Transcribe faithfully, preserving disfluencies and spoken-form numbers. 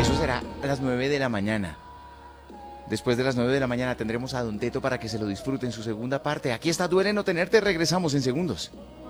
Eso será a las nueve de la mañana. Después de las nueve de la mañana tendremos a Don Teto para que se lo disfrute en su segunda parte. Aquí está Duele no tenerte, regresamos en segundos.